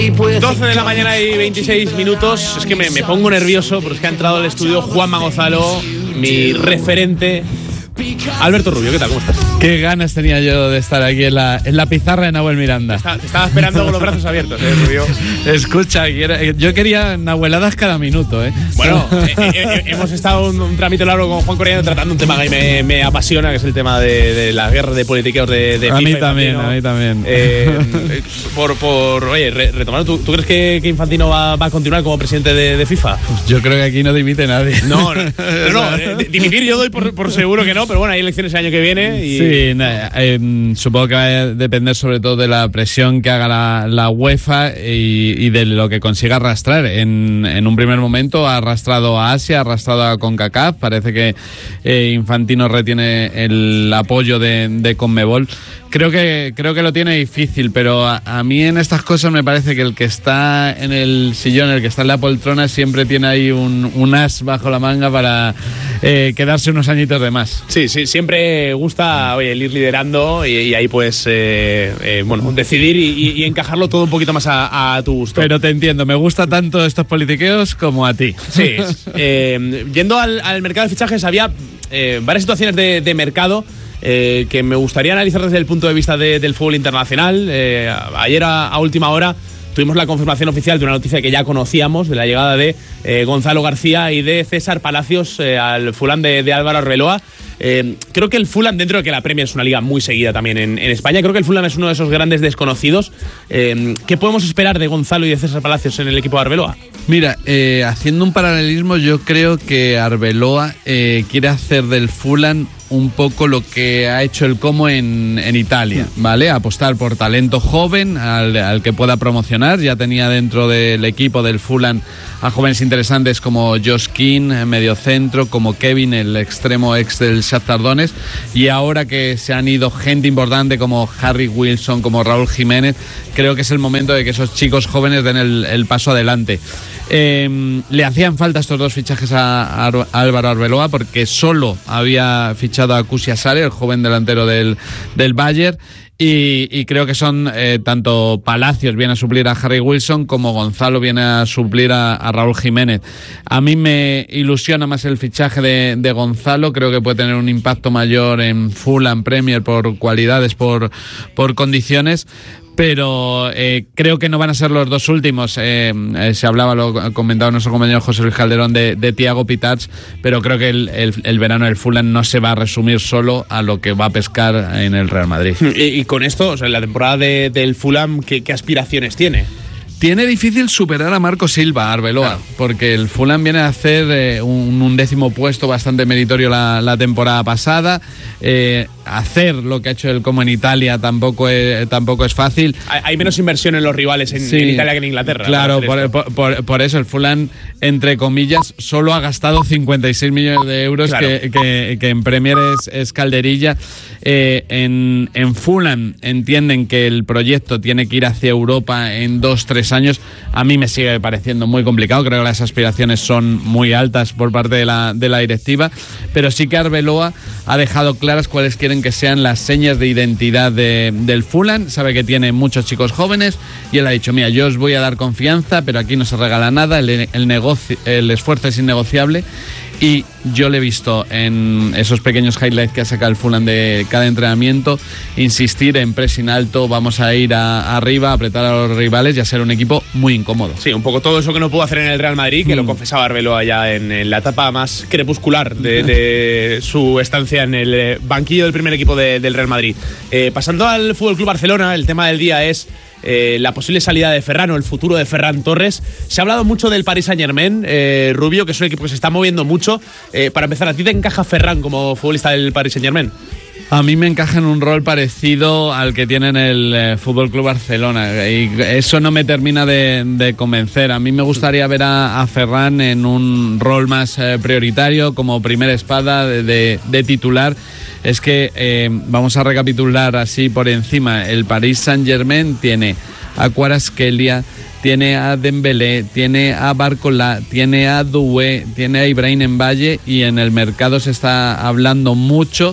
12 de la mañana y 26 minutos. Es que me pongo nervioso porque es que ha entrado al estudio Juanma Gonzalo, mi referente. Alberto Rubio, ¿qué tal? ¿Cómo estás? Qué ganas tenía yo de estar aquí en la pizarra de Nahuel Miranda. Te estaba esperando con los brazos abiertos, Rubio. Escucha, yo quería nahueladas cada minuto, Bueno, hemos estado un trámite largo con Juan Coreano tratando un tema que a mí me apasiona, que es el tema de la guerra de politiqueos de FIFA. A mí también. Oye, retomando, ¿tú crees que Infantino va a continuar como presidente de FIFA? Pues yo creo que aquí no dimite nadie. No, dimitir yo doy por seguro que no, pero bueno, hay elecciones el año que viene. Y... Sí, supongo que va a depender sobre todo de la presión que haga la UEFA y de lo que consiga arrastrar. En un primer momento ha arrastrado a Asia, ha arrastrado a CONCACAF. Parece que Infantino retiene el apoyo de CONMEBOL. Creo que lo tiene difícil, pero a mí en estas cosas me parece que el que está en el sillón, el que está en la poltrona, siempre tiene ahí un as bajo la manga para quedarse unos añitos de más. Sí, siempre gusta el ir liderando y ahí pues decidir y encajarlo todo un poquito más a tu gusto. Pero te entiendo, me gusta tanto estos politiqueos como a ti. Sí. Yendo al mercado de fichajes, había varias situaciones de mercado que me gustaría analizar desde el punto de vista del fútbol internacional. Ayer a última hora tuvimos la confirmación oficial de una noticia que ya conocíamos, de la llegada de Gonzalo García y de César Palacios al Fulham de Álvaro Arbeloa. Creo que el Fulham, dentro de que la Premier es una liga muy seguida también en España, creo que el Fulham es uno de esos grandes desconocidos. ¿Qué podemos esperar de Gonzalo y de César Palacios en el equipo de Arbeloa? Mira, haciendo un paralelismo, yo creo que Arbeloa quiere hacer del Fulham un poco lo que ha hecho el Como en Italia, ¿vale? Apostar por talento joven al que pueda promocionar. Ya tenía dentro del equipo del Fulham a jóvenes interesantes como Josh King, mediocentro, como Kevin, el extremo ex del Shakhtar Donetsk, y ahora que se han ido gente importante como Harry Wilson, como Raúl Jiménez, creo que es el momento de que esos chicos jóvenes den el paso adelante. Le hacían falta estos dos fichajes a Álvaro Arbeloa porque solo había fichado a Kusi Asare, el joven delantero del Bayern, y creo que son tanto Palacios viene a suplir a Harry Wilson como Gonzalo viene a suplir a Raúl Jiménez. A mí me ilusiona más el fichaje de Gonzalo, creo que puede tener un impacto mayor en Fulham Premier por cualidades, por condiciones. Pero creo que no van a ser los dos últimos. Se hablaba, lo comentaba nuestro compañero José Luis Calderón, de Thiago Pitarch, pero creo que el verano del Fulham no se va a resumir solo a lo que va a pescar en el Real Madrid. Y con esto, la temporada del Fulham, ¿qué aspiraciones tiene? Tiene difícil superar a Marco Silva, Arbeloa, claro, porque el Fulham viene a hacer un 10º puesto bastante meritorio la temporada pasada. Hacer lo que ha hecho el Como en Italia tampoco es fácil. Hay menos inversión en los rivales en Italia que en Inglaterra. Claro, por eso el Fulham, entre comillas, solo ha gastado 56 millones de euros, claro, que en Premier es calderilla. En Fulham entienden que el proyecto tiene que ir hacia Europa en 2-3 años. A mí me sigue pareciendo muy complicado, creo que las aspiraciones son muy altas por parte de la directiva, pero sí que Arbeloa ha dejado claras cuáles quieren que sean las señas de identidad del Fulham. Sabe que tiene muchos chicos jóvenes y él ha dicho, mira, yo os voy a dar confianza, pero aquí no se regala nada, el esfuerzo es innegociable. Y yo le he visto en esos pequeños highlights que ha sacado el Fulham de cada entrenamiento insistir en pressing alto, vamos a ir arriba, a apretar a los rivales y a ser un equipo muy incómodo. Sí, un poco todo eso que no pudo hacer en el Real Madrid, que lo confesaba Arbeloa ya en la etapa más crepuscular de su estancia en el banquillo del primer equipo del Real Madrid. Pasando al FC Barcelona, el tema del día es la posible salida de Ferran o el futuro de Ferran Torres. Se ha hablado mucho del Paris Saint-Germain, Rubio, que es un equipo que se está moviendo mucho. Para empezar, ¿a ti te encaja Ferran como futbolista del Paris Saint-Germain? A mí me encaja en un rol parecido al que tiene en el FC Barcelona y eso no me termina de convencer. A mí me gustaría ver a Ferran en un rol más prioritario, como primera espada de titular. Es que vamos a recapitular así por encima. El Paris Saint-Germain tiene a Kvaratskhelia, tiene a Dembélé, tiene a Barcola, tiene a Doué, tiene a Ibrahim Mbaye, y en el mercado se está hablando mucho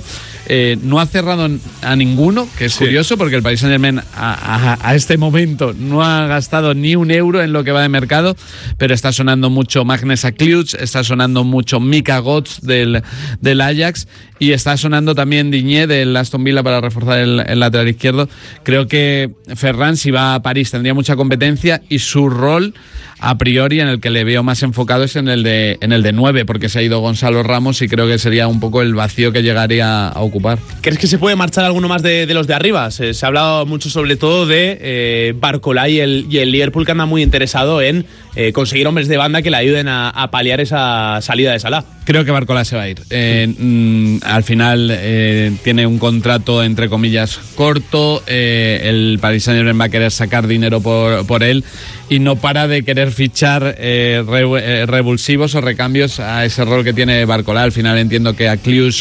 no ha cerrado a ninguno, que es curioso, porque el Paris Saint-Germain a este momento no ha gastado ni un euro en lo que va de mercado, pero está sonando mucho Magnus Akliuch, está sonando mucho Mika Götze del Ajax, y está sonando también Digne del Aston Villa para reforzar el lateral izquierdo. Creo que Ferran, si va a París, tendría mucha competencia, y su rol a priori en el que le veo más enfocado es en el de 9, porque se ha ido Gonzalo Ramos y creo que sería un poco el vacío que llegaría a ocupar. ¿Crees que se puede marchar alguno más de los de arriba? Se ha hablado mucho sobre todo de Barcola y el Liverpool, que anda muy interesado en conseguir hombres de banda que le ayuden a paliar esa salida de Salah. Creo que Barcola se va a ir. Al final tiene un contrato entre comillas corto, el Paris Saint-Germain va a querer sacar dinero por él y no para de querer fichar revulsivos o recambios a ese rol que tiene Barcola. Al final entiendo que Akliuch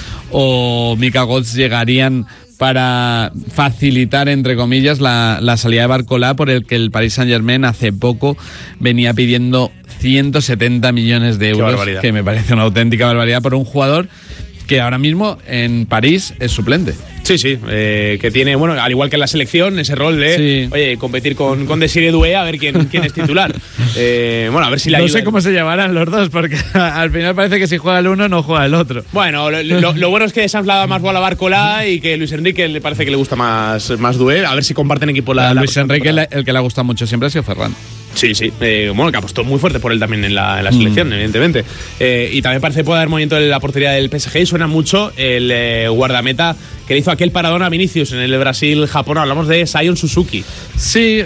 o Mika Götze llegarían para facilitar, entre comillas, la salida de Barcola, por el que el Paris Saint-Germain hace poco venía pidiendo 170 millones de euros, que me parece una auténtica barbaridad por un jugador que ahora mismo en París es suplente. Sí, que tiene, bueno, al igual que en la selección, ese rol de, oye, competir con Desiré Doué a ver quién es titular. Bueno, a ver si la ayuda. No sé cómo se llamarán los dos, porque al final parece que si juega el uno, no juega el otro. Bueno, lo bueno es que se ha inflado más bola a Barcola y que Luis Enrique le parece que le gusta más Doué. A ver si comparten equipo Luis Enrique, el que le ha gustado mucho siempre ha sido Ferran. Sí, bueno, que apostó muy fuerte por él también en la selección, evidentemente. Y también parece que puede haber movimiento en la portería del PSG, y suena mucho el guardameta que le hizo aquel paradón a Vinicius en el Brasil-Japón. Hablamos de Sion Suzuki. Sí,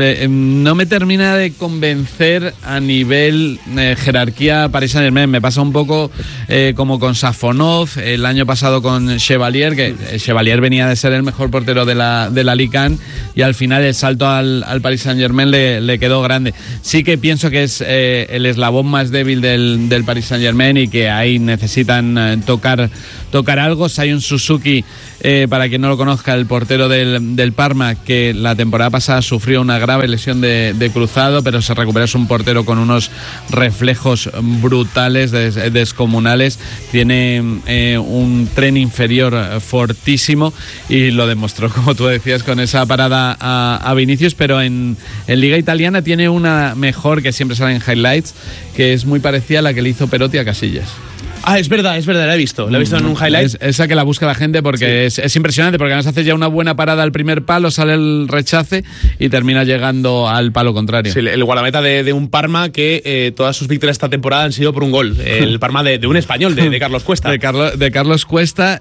no me termina de convencer a nivel jerarquía Paris Saint-Germain. Me pasa un poco como con Safonov, el año pasado con Chevalier, que Chevalier venía de ser el mejor portero de la Ligue 1 y al final el salto al Paris Saint-Germain le quedó grande. Sí que pienso que es el eslabón más débil del Paris Saint-Germain y que ahí necesitan tocar algo. Sion Suzuki, para quien no lo conozca, el portero del Parma, que la temporada pasada sufrió una grave lesión de cruzado, pero se recuperó. Es un portero con unos reflejos brutales, descomunales. Tiene un tren inferior fortísimo y lo demostró, como tú decías, con esa parada a Vinicius. Pero en Liga Italiana tiene una mejor, que siempre sale en highlights, que es muy parecida a la que le hizo Perotti a Casillas. Ah, es verdad, la he visto en un highlight. Esa que la busca la gente porque es impresionante, porque además hace ya una buena parada al primer palo, sale el rechace y termina llegando al palo contrario. Sí, el guardameta de un Parma que todas sus victorias esta temporada han sido por un gol. El Parma de un español, de Carlos Cuesta. De Carlos Cuesta,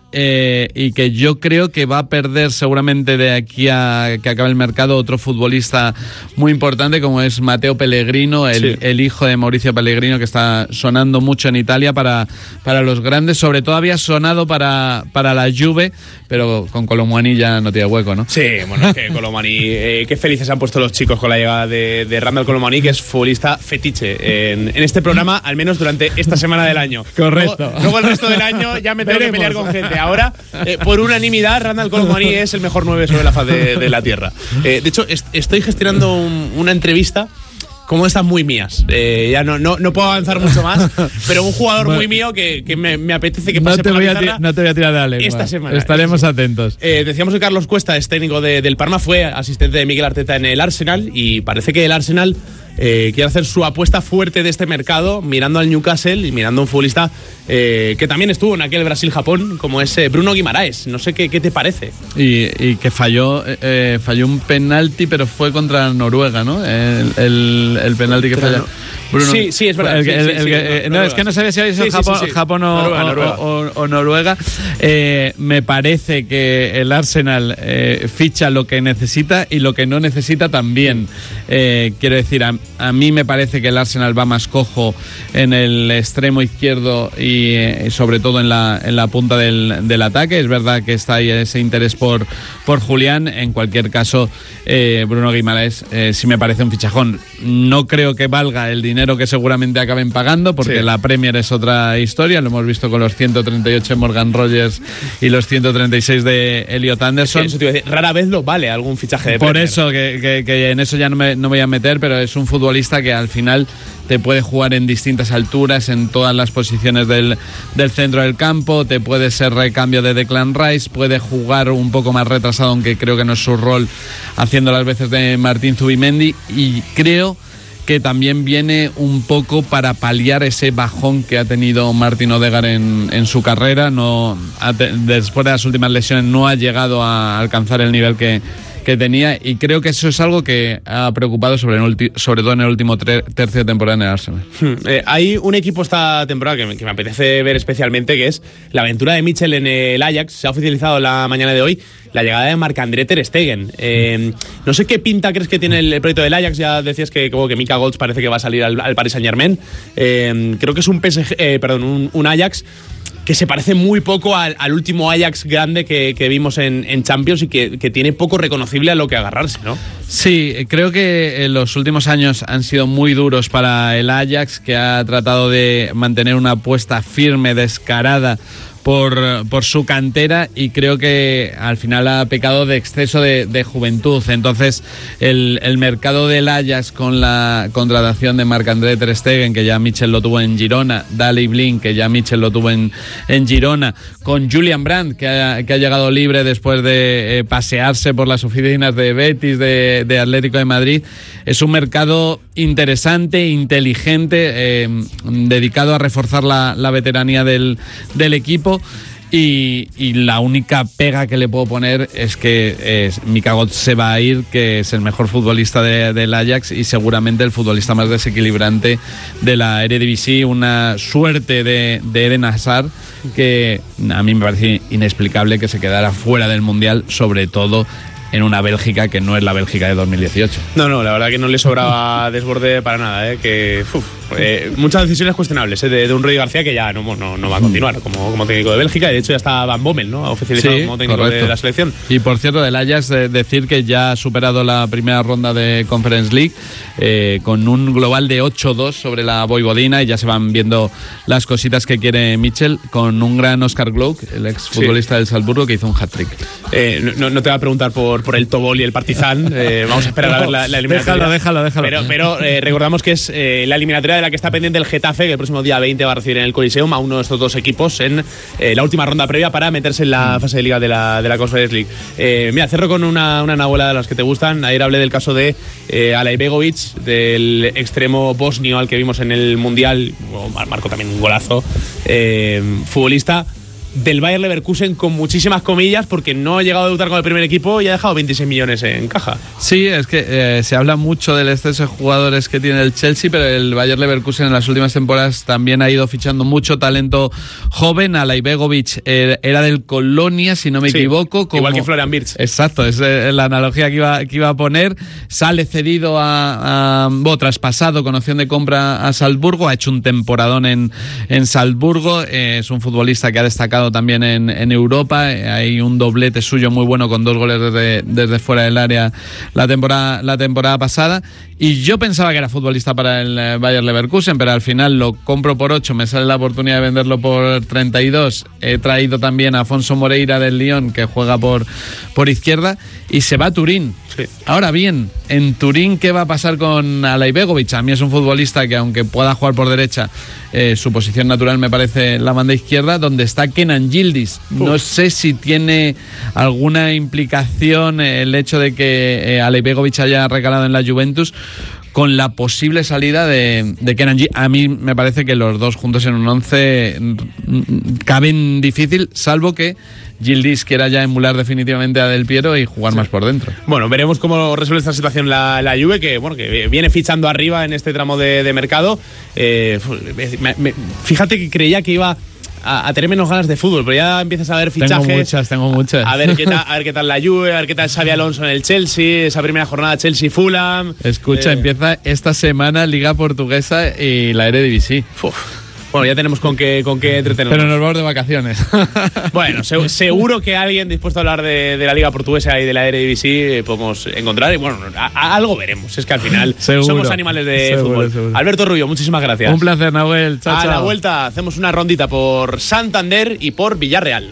y que yo creo que va a perder seguramente de aquí a que acabe el mercado otro futbolista muy importante, como es Matteo Pellegrino, el hijo de Mauricio Pellegrino, que está sonando mucho en Italia para los grandes. Sobre todo había sonado para la Juve, pero con Colomani ya no tiene hueco, ¿no? Sí, bueno, es que Colomani, qué felices se han puesto los chicos con la llegada de Randall Colomani, que es futbolista fetiche en este programa, al menos durante esta semana del año. Correcto. Luego el resto del año ya me tengo que pelear con gente. Ahora, por unanimidad, Randall Colomani es el mejor 9 sobre la faz de la tierra. De hecho, estoy gestionando una entrevista como estas muy mías. Ya no puedo avanzar mucho más, pero un jugador muy mío que me apetece que pase por la pizarra. No te voy a tirar de la lengua. Esta semana. Estaremos atentos. Decíamos que Carlos Cuesta es técnico del Parma, fue asistente de Miguel Arteta en el Arsenal, y parece que el Arsenal quiere hacer su apuesta fuerte de este mercado, mirando al Newcastle y mirando a un futbolista que también estuvo en aquel Brasil-Japón, como es Bruno Guimaraes. No sé qué te parece. Y que falló un penalti, pero fue contra Noruega, ¿no? El penalti que falló. Bruno, sí, es verdad. Es que no sabía si había sido Japón o Noruega. Me parece que el Arsenal ficha lo que necesita y lo que no necesita también. Quiero decir, a mí me parece que el Arsenal va más cojo en el extremo izquierdo y sobre todo en la punta del ataque. Es verdad que está ahí ese interés por Julián. En cualquier caso, Bruno Guimaraes sí me parece un fichajón. No creo que valga el dinero dinero que seguramente acaben pagando, porque la Premier es otra historia, lo hemos visto con los 138 de Morgan Rogers y los 136 de Elliot Anderson. Eso te iba a decir, rara vez lo vale algún fichaje de Por Premier. eso, que en eso ya no me voy a meter, pero es un futbolista que al final te puede jugar en distintas alturas, en todas las posiciones del centro del campo, te puede ser recambio de Declan Rice, puede jugar un poco más retrasado, aunque creo que no es su rol, haciendo las veces de Martín Zubimendi, y creo que también viene un poco para paliar ese bajón que ha tenido Martin Odegaard en su carrera. Después de las últimas lesiones no ha llegado a alcanzar el nivel que tenía, y creo que eso es algo que ha preocupado sobre todo en el último tercio de temporada en el Arsenal. Hay un equipo esta temporada que me apetece ver especialmente, que es la aventura de Mitchell en el Ajax. Se ha oficializado la mañana de hoy la llegada de Marc-André ter Stegen. No sé qué pinta crees que tiene el proyecto del Ajax. Ya decías que Mika Goltz parece que va a salir al Paris Saint-Germain. Creo que es un Ajax que se parece muy poco al último Ajax grande que vimos en Champions, y que tiene poco reconocible a lo que agarrarse, ¿no? Sí, creo que los últimos años han sido muy duros para el Ajax, que ha tratado de mantener una apuesta firme, descarada por su cantera, y creo que al final ha pecado de exceso de juventud. Entonces el mercado del Ajax, con la contratación de Marc-André ter Stegen, que ya Mitchell lo tuvo en Girona, Daley Blind, que ya Mitchell lo tuvo en Girona, con Julian Brandt, que ha llegado libre después de pasearse por las oficinas de Betis, de Atlético de Madrid, es un mercado interesante, inteligente, dedicado a reforzar la veteranía del equipo. Y la única pega que le puedo poner es que Mika Goltz se va a ir, que es el mejor futbolista del Ajax y seguramente el futbolista más desequilibrante de la Eredivisie. Una suerte de Eden Hazard, que a mí me parece inexplicable que se quedara fuera del Mundial, sobre todo en una Bélgica que no es la Bélgica de 2018. No, la verdad que no le sobraba desborde para nada, muchas decisiones cuestionables de un Rudi García, que ya no va a continuar como técnico de Bélgica, y de hecho ya está Van Bommel, ¿no? Ha oficializado como técnico de la selección. Y por cierto, del Ajax, decir que ya ha superado la primera ronda de Conference League con un global de 8-2 sobre la Vojvodina, y ya se van viendo las cositas que quiere Mitchell, con un gran Oscar Glouk, el exfutbolista del Salzburgo, que hizo un hat-trick. No te va a preguntar por el Tobol y el Partizan. Vamos a esperar a ver la eliminatoria. Déjalo. Pero recordamos que es la eliminatoria de la que está pendiente el Getafe, que el próximo día 20 va a recibir en el Coliseum a uno de estos dos equipos en la última ronda previa para meterse en la fase de liga de la Conference League. Mira, cerro con una nahuela de las que te gustan. Ayer hablé del caso de Alay Begovic, del extremo bosnio al que vimos en el Mundial. Marcó también un golazo. Futbolista del Bayer Leverkusen, con muchísimas comillas, porque no ha llegado a debutar con el primer equipo y ha dejado 26 millones en caja. Sí, es que se habla mucho del exceso de jugadores que tiene el Chelsea, pero el Bayer Leverkusen en las últimas temporadas también ha ido fichando mucho talento joven. Alay Begovic era del Colonia, si no me equivoco. Igual que Florian Wirtz. Exacto, es la analogía que iba a poner. Sale cedido traspasado con opción de compra a Salzburgo. Ha hecho un temporadón en Salzburgo. Es un futbolista que ha destacado también en Europa. Hay un doblete suyo muy bueno, con 2 goles desde fuera del área la temporada pasada, y yo pensaba que era futbolista para el Bayer Leverkusen, pero al final lo compro por 8, me sale la oportunidad de venderlo por 32. He traído también a Afonso Moreira del Lyon, que juega por izquierda, y se va a Turín. Sí. Ahora bien, en Turín, ¿qué va a pasar con Alay Begovic? A mí es un futbolista que, aunque pueda jugar por derecha, su posición natural me parece la banda izquierda, donde está Kenan Yildiz. No sé si tiene alguna implicación el hecho de que Alay Begovic haya recalado en la Juventus con la posible salida de Kenan Yildiz. A mí me parece que los dos juntos en un 11 caben difícil, salvo que Yildiz quiera ya emular definitivamente a Del Piero y jugar más por dentro. Bueno, veremos cómo resuelve esta situación la Juve, que viene fichando arriba en este tramo de mercado. Fíjate que creía que iba a tener menos ganas de fútbol, pero ya empiezas a ver fichajes. Tengo muchas. A ver qué tal la Juve, a ver qué tal Xabi Alonso en el Chelsea, esa primera jornada Chelsea-Fulham. Escucha, empieza esta semana Liga Portuguesa y la Eredivisie. Bueno, ya tenemos con qué entretenernos. Pero nos vamos de vacaciones. Bueno, seguro que alguien dispuesto a hablar de la Liga Portuguesa y de la Eredivisie podemos encontrar. Y bueno, algo veremos. Es que al final somos animales de fútbol. Seguro. Alberto Rubio, muchísimas gracias. Un placer, Nahuel. Chao, a chao. la vuelta hacemos una rondita por Santander y por Villarreal.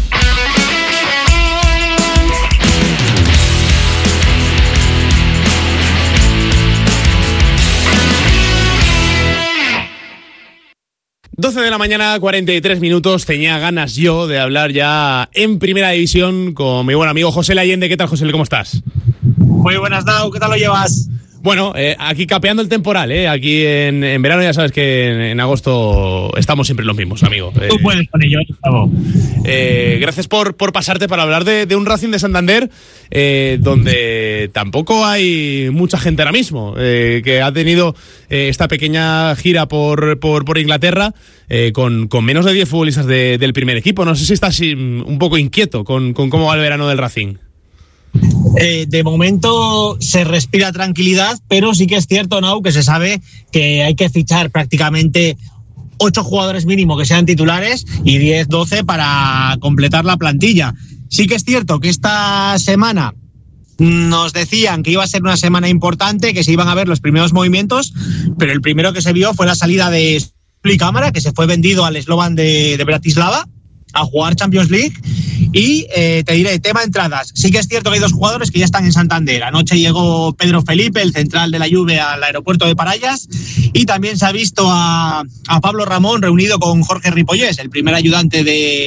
...12 de la mañana, 43 minutos... ...tenía ganas yo de hablar ya en Primera División... ...con mi buen amigo José Allende. ¿Qué tal, José? ¿Cómo estás? Muy buenas, Dau. ¿Qué tal lo llevas? Bueno, aquí capeando el temporal, aquí en verano ya sabes que en agosto estamos siempre los mismos, amigo. Tú puedes con ello, Gustavo. Gracias por pasarte para hablar de un Racing de Santander donde tampoco hay mucha gente ahora mismo, que ha tenido esta pequeña gira por Inglaterra con menos de 10 futbolistas del primer equipo. No sé si estás un poco inquieto con cómo va el verano del Racing. De momento se respira tranquilidad, pero sí que es cierto, Nau, que se sabe que hay que fichar prácticamente 8 jugadores mínimo que sean titulares y 10, 12 para completar la plantilla. Sí que es cierto que esta semana nos decían que iba a ser una semana importante, que se iban a ver los primeros movimientos, pero el primero que se vio fue la salida de Stoli Cámara, que se fue vendido al Slovan de Bratislava a jugar Champions League. Y te diré, tema entradas, sí que es cierto que hay 2 jugadores que ya están en Santander. Anoche llegó Pedro Felipe, el central de la Juve, al aeropuerto de Parallas, y también se ha visto a Pablo Ramón reunido con Jorge Ripollés, el primer ayudante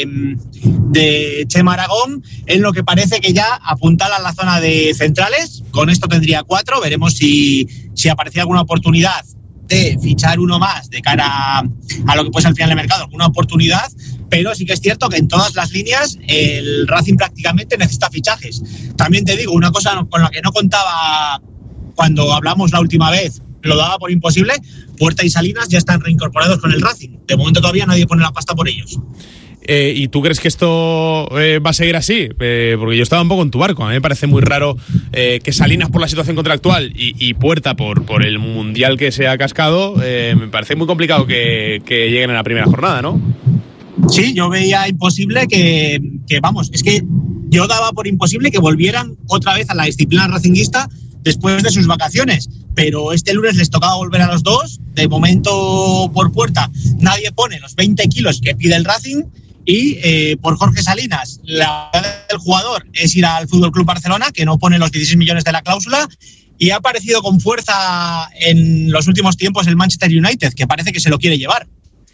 de Chema Aragón, en lo que parece que ya apuntala a la zona de centrales. Con esto tendría 4, veremos si aparece alguna oportunidad de fichar uno más de cara a lo que puede ser al final del mercado, alguna oportunidad, pero sí que es cierto que en todas las líneas el Racing prácticamente necesita fichajes. También te digo, una cosa con la que no contaba cuando hablamos la última vez, lo daba por imposible, Puerta y Salinas ya están reincorporados con el Racing. De momento todavía nadie pone la pasta por ellos. ¿Y tú crees que esto va a seguir así? Porque yo estaba un poco en tu barco. A mí me parece muy raro que Salinas, por la situación contractual, y Puerta por el mundial que se ha cascado, me parece muy complicado que lleguen a la primera jornada, ¿no? Sí, yo veía imposible que vamos, es que yo daba por imposible que volvieran otra vez a la disciplina racinguista después de sus vacaciones, pero este lunes les tocaba volver a los 2. De momento, por Puerta nadie pone los 20 kilos que pide el Racing. Y por Jorge Salinas, la verdad del jugador es ir al FC Barcelona, que no pone los 16 millones de la cláusula, y ha aparecido con fuerza en los últimos tiempos el Manchester United, que parece que se lo quiere llevar.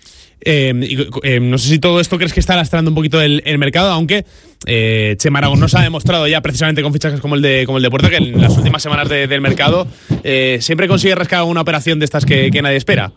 No sé si todo esto crees que está lastrando un poquito el mercado, aunque Chema Aragón nos ha demostrado ya precisamente con fichajes como el de Puerta, que en las últimas semanas del mercado siempre consigue rascar una operación de estas que nadie espera.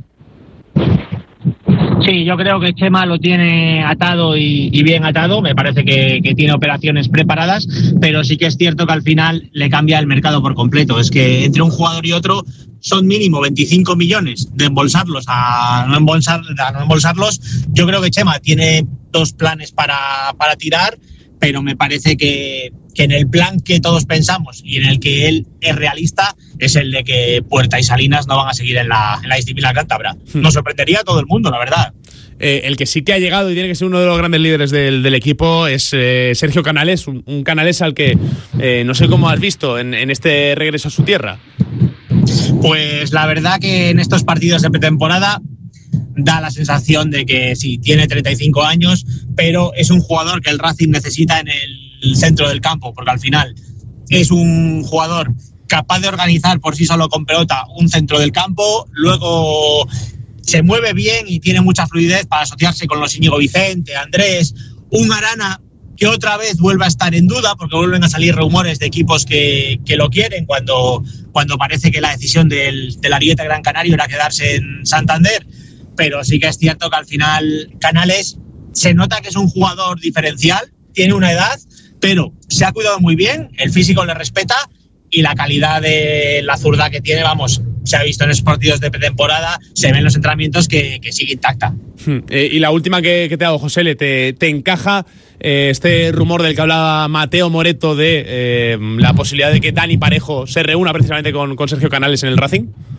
Sí, yo creo que Chema lo tiene atado y bien atado. Me parece que tiene operaciones preparadas, pero sí que es cierto que al final le cambia el mercado por completo. Es que entre un jugador y otro son mínimo 25 millones de embolsarlos a no embolsarlos. Yo creo que Chema tiene 2 planes para tirar, pero me parece que en el plan que todos pensamos y en el que él es realista es el de que Puerta y Salinas no van a seguir en la disciplina cántabra. Nos sorprendería a todo el mundo, la verdad. El que sí que ha llegado y tiene que ser uno de los grandes líderes del equipo es Sergio Canales, un Canales al que no sé cómo has visto en este regreso a su tierra. Pues la verdad que en estos partidos de pretemporada da la sensación de que sí, tiene 35 años, pero es un jugador que el Racing necesita en el centro del campo, porque al final es un jugador capaz de organizar por sí solo con pelota un centro del campo, luego se mueve bien y tiene mucha fluidez para asociarse con los Íñigo Vicente, Andrés, un Arana que otra vez vuelve a estar en duda, porque vuelven a salir rumores de equipos que lo quieren cuando parece que la decisión del Ariete Gran Canario era quedarse en Santander. Pero sí que es cierto que al final Canales se nota que es un jugador diferencial, tiene una edad, pero se ha cuidado muy bien, el físico le respeta y la calidad de la zurda que tiene, vamos, se ha visto en esos partidos de pretemporada, se ve en los entrenamientos que sigue intacta. Y la última que te hago, José, ¿te encaja este rumor del que hablaba Mateo Moreto de la posibilidad de que Dani Parejo se reúna precisamente con Sergio Canales en el Racing?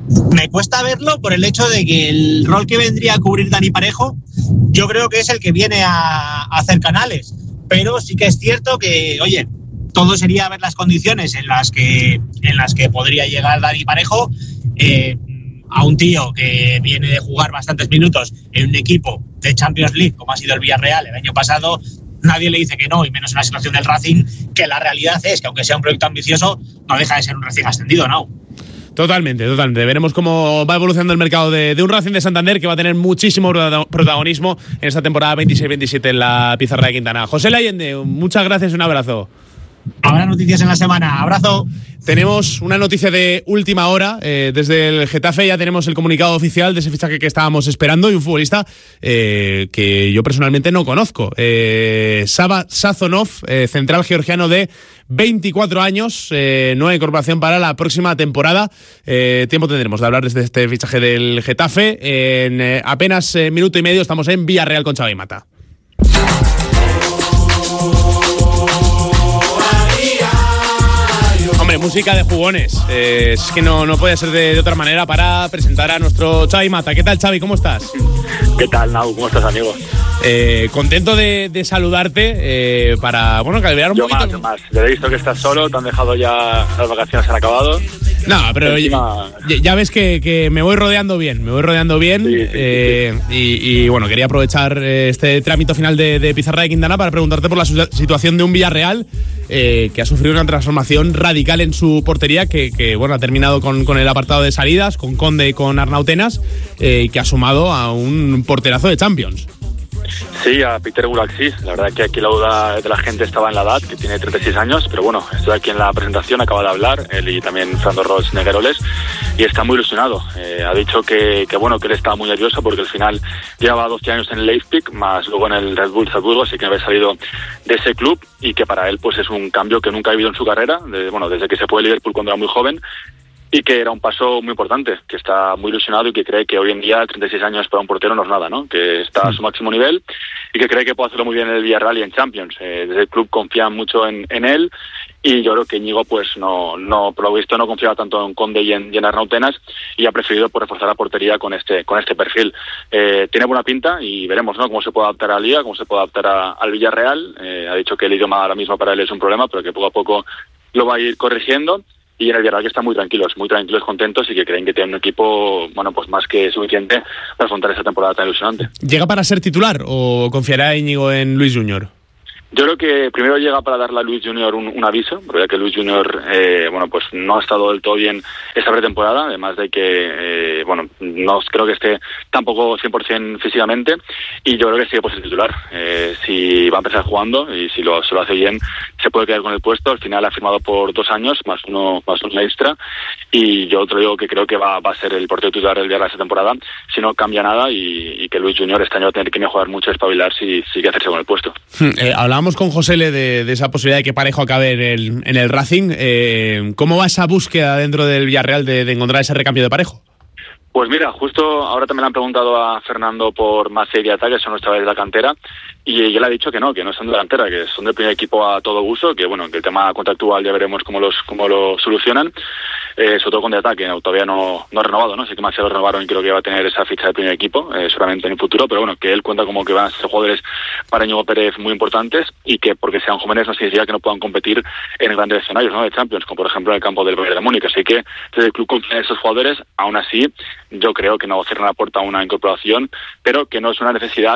Me cuesta verlo por el hecho de que el rol que vendría a cubrir Dani Parejo, yo creo que es el que viene a hacer Canales. Pero sí que es cierto que, oye, todo sería ver las condiciones en las que podría llegar Dani Parejo, a un tío que viene de jugar bastantes minutos en un equipo de Champions League, como ha sido el Villarreal el año pasado. Nadie le dice que no, y menos en la situación del Racing, que la realidad es que, aunque sea un proyecto ambicioso, no deja de ser un recién ascendido, ¿no? Totalmente. Veremos cómo va evolucionando el mercado de un Racing de Santander, que va a tener muchísimo protagonismo en esta temporada 26-27 en la Pizarra de Quintana. José Allende, muchas gracias y un abrazo. Habrá noticias en la semana. Abrazo. Tenemos una noticia de última hora. Desde el Getafe ya tenemos el comunicado oficial de ese fichaje que estábamos esperando, y un futbolista que yo personalmente no conozco. Saba Sazonov, central georgiano de 24 años, nueva incorporación para la próxima temporada. Tiempo tendremos de hablar desde este fichaje del Getafe. En apenas minuto y medio estamos en Villarreal con Xavi Mata. Hombre, música de jugones. Es que no puede ser de otra manera para presentar a nuestro Xavi Mata. ¿Qué tal, Xavi? ¿Cómo estás? ¿Qué tal, Nau? ¿Cómo estás, amigo? Contento de saludarte para, calibrar un poquito. Yo más. Le he visto que estás solo, te han dejado ya, las vacaciones han acabado. No, pero ya ves que me voy rodeando bien. Sí. Y bueno, quería aprovechar este trámite final de Pizarra de Quintana para preguntarte por la situación de un Villarreal que ha sufrido una transformación radical en su portería, que ha terminado con el apartado de salidas, con Conde y con Arnautenas, y que ha sumado a un porterazo de Champions. Sí, a Peter Gulaxis. La verdad que aquí la duda de la gente estaba en la edad, que tiene 36 años, pero bueno, estoy aquí en la presentación, acaba de hablar, él y también Fernando Ross Negueroles, y está muy ilusionado. Ha dicho que él estaba muy nervioso porque al final llevaba 12 años en el Leipzig, más luego en el Red Bull Salzburgo, así que había salido de ese club, y que para él pues es un cambio que nunca ha vivido en su carrera, desde que se fue a Liverpool cuando era muy joven, y que era un paso muy importante, que está muy ilusionado y que cree que hoy en día 36 años para un portero no es nada, ¿no? Que está a su máximo nivel y que cree que puede hacerlo muy bien en el Villarreal y en Champions. Desde el club confían mucho en él, y yo creo que Íñigo pues no por lo visto no confiaba tanto en Conde y en Arnautenas, y ha preferido pues reforzar la portería con este perfil. Tiene buena pinta y veremos, ¿no?, cómo se puede adaptar a la Liga, cómo se puede adaptar al Villarreal. Ha dicho que el idioma ahora mismo para él es un problema, pero que poco a poco lo va a ir corrigiendo. Y en el Villarreal que están muy tranquilos, contentos, y que creen que tienen un equipo, pues más que suficiente para afrontar esta temporada tan ilusionante. ¿Llega para ser titular o confiará Íñigo en Luis Junior? Yo creo que primero llega para darle a Luis Junior un aviso, porque ya que Luis Junior pues no ha estado del todo bien esta pretemporada, además de que no creo que esté tampoco 100% físicamente, y yo creo que sí que puede ser titular. Si va a empezar jugando y si se lo hace bien, se puede quedar con el puesto. Al final ha firmado por 2 años, más uno extra, y yo te digo que creo que va a ser el portero titular del Villarreal esta temporada, si no cambia nada, y que Luis Junior este año va a tener que mejorar mucho, espabilar si quiere hacerse con el puesto. Hablábamos con José de esa posibilidad de que Parejo acabe en el Racing. ¿Cómo va esa búsqueda dentro del Villarreal de encontrar ese recambio de Parejo? Pues mira, justo ahora también le han preguntado a Fernando por Macei y Diata, que son nuestra vez de la cantera, y él le ha dicho que no son de la cantera, que son del primer equipo a todo uso, que que el tema contractual ya veremos cómo lo solucionan, sobre todo con Diata, que todavía no ha renovado, ¿no? Sí que Macei lo renovaron y creo que va a tener esa ficha del primer equipo, seguramente en el futuro, pero que él cuenta como que van a ser jugadores para Íñigo Pérez muy importantes, y que porque sean jóvenes no significa que no puedan competir en grandes escenarios, ¿no?, de Champions, como por ejemplo en el campo del Bayern de Múnich. Así que desde el club confía en esos jugadores. Aún así, yo creo que no cierran la puerta a una incorporación, pero que no es una necesidad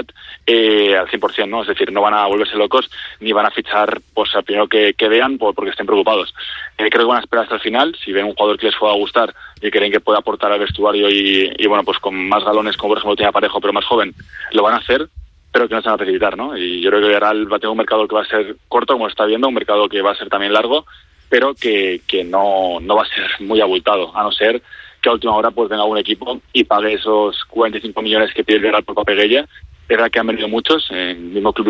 al 100%, ¿no? Es decir, no van a volverse locos ni van a fichar pues al primero que vean porque estén preocupados. Creo que van a esperar hasta el final. Si ven un jugador que les pueda gustar y creen que puede aportar al vestuario y pues con más galones, como por ejemplo tiene Parejo, pero más joven, lo van a hacer, pero que no se van a precipitar, ¿no? Y yo creo que Villarreal va a tener un mercado que va a ser corto, como está viendo, un mercado que va a ser también largo, pero que no va a ser muy abultado, a no ser que a última hora pues venga un equipo y pague esos 45 millones que pide el Villarreal por Papeguella. Es verdad que han venido muchos, el mismo club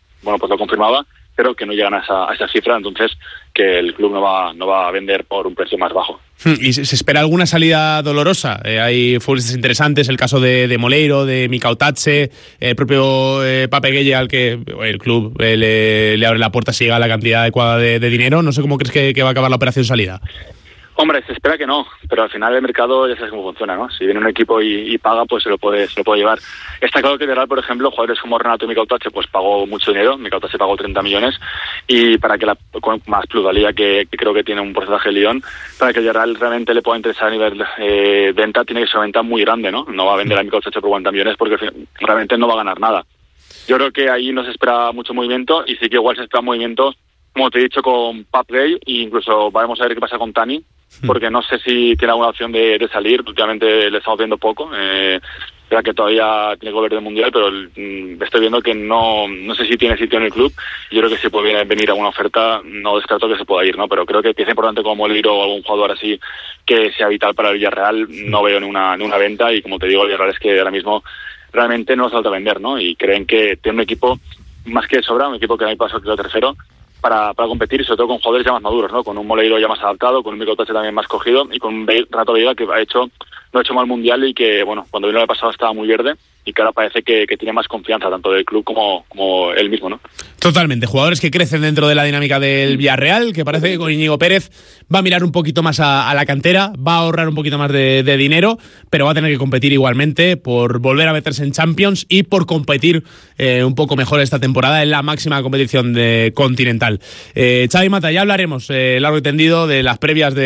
lo confirmaba, pero que no llegan a esa cifra, entonces que el club no va a vender por un precio más bajo. ¿Y se espera alguna salida dolorosa? Hay futbolistas interesantes, el caso de Moleiro, de Mikautache, el propio Papeguella, al que el club le abre la puerta si llega la cantidad adecuada de dinero. No sé cómo crees que va a acabar la operación salida. Hombre, se espera que no, pero al final el mercado ya sabes cómo funciona, ¿no? Si viene un equipo y paga, pues se lo puede llevar. Está claro que Villarreal, por ejemplo, jugadores como Renato y Mikel Otache, pues pagó mucho dinero. Mikel Otache pagó 30 millones y para que con más plusvalía que creo que tiene un porcentaje de Lyon, para que Villarreal realmente le pueda interesar a nivel venta, tiene que ser una venta muy grande, ¿no? No va a vender a Mikel Otache por 40 millones porque realmente no va a ganar nada. Yo creo que ahí no se espera mucho movimiento y sí que igual se espera movimiento, como te he dicho, con Pape Gueye e incluso vamos a ver qué pasa con Tani, porque no sé si tiene alguna opción de salir. Últimamente le estamos viendo poco, creo que todavía tiene que volver del Mundial, pero estoy viendo que no sé si tiene sitio en el club. Yo creo que si puede venir alguna oferta, no descarto que se pueda ir, ¿no? Pero creo que pieza importante como Moliro o algún jugador así que sea vital para el Villarreal, no veo ni una venta, y como te digo, el Villarreal es que ahora mismo realmente no nos falta vender, ¿no? Y creen que tiene un equipo más que de sobra, un equipo que no hay paso que lo tercero, para competir, y sobre todo con jugadores ya más maduros, ¿no? Con un Moleiro ya más adaptado, con un Mikel Otache también más cogido, y con un Renato Veiga que no ha hecho mal mundial y que, bueno, cuando vino el pasado estaba muy verde y que ahora parece que tiene más confianza tanto del club como él mismo, ¿no? Totalmente, jugadores que crecen dentro de la dinámica del Villarreal, que parece que con Íñigo Pérez va a mirar un poquito más a la cantera, va a ahorrar un poquito más de dinero, pero va a tener que competir igualmente por volver a meterse en Champions y por competir un poco mejor esta temporada en la máxima competición continental. Xavi Mata, ya hablaremos largo y tendido de las previas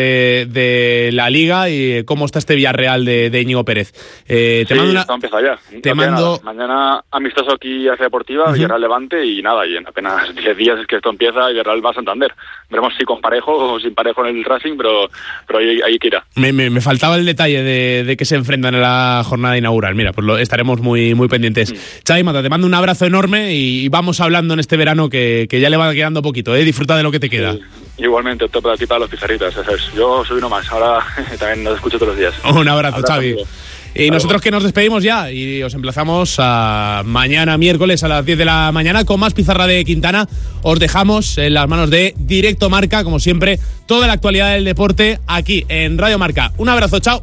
de la Liga y cómo está este Villarreal de Íñigo Pérez. Esto empieza ya. Mañana amistoso aquí hacia Deportiva, Villarreal Levante, y nada, y en apenas 10 días es que esto empieza y Villarreal va a Santander. Veremos si con parejo o sin parejo en el Racing, pero ahí que irá. Me faltaba el detalle de que se enfrentan en la jornada inaugural. Mira, pues estaremos muy, muy pendientes. Xavi Mata, te mando un abrazo enorme y vamos hablando en este verano que ya le va quedando poquito, Disfruta de lo que te queda. Sí. Igualmente, opto para ti, para los pizarritas, ¿sabes? Yo soy uno más, ahora también nos escucho todos los días. Un abrazo, Xavi. Y nosotros que nos despedimos ya y os emplazamos a mañana miércoles a las 10 de la mañana con más pizarra de Quintana. Os dejamos en las manos de Directo Marca, como siempre, toda la actualidad del deporte aquí en Radio Marca. Un abrazo, chao.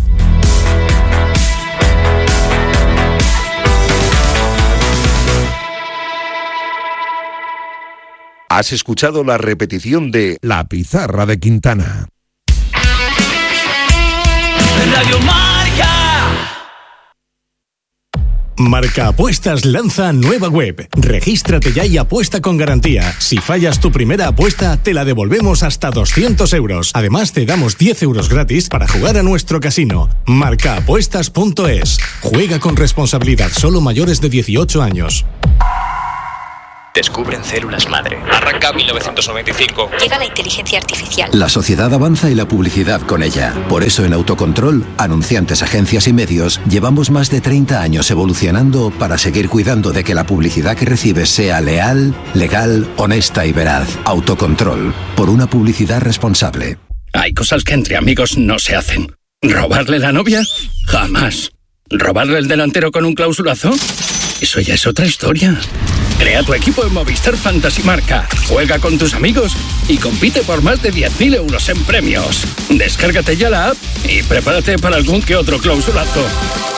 Has escuchado la repetición de La Pizarra de Quintana. Radio Marca. Marca Apuestas lanza nueva web. Regístrate ya y apuesta con garantía. Si fallas tu primera apuesta, te la devolvemos hasta 200 euros. Además, te damos 10 euros gratis para jugar a nuestro casino. Marcaapuestas.es. Juega con responsabilidad, solo mayores de 18 años. Descubren células madre. Arranca 1995. Llega la inteligencia artificial. La sociedad avanza y la publicidad con ella. Por eso en Autocontrol, anunciantes, agencias y medios, llevamos más de 30 años evolucionando para seguir cuidando de que la publicidad que recibes sea leal, legal, honesta y veraz. Autocontrol, por una publicidad responsable. Hay cosas que entre amigos no se hacen. ¿Robarle la novia? Jamás. ¿Robarle el delantero con un clausulazo? Eso ya es otra historia. Crea tu equipo en Movistar Fantasy Marca. Juega con tus amigos y compite por más de 10.000 euros en premios. Descárgate ya la app y prepárate para algún que otro clausulazo.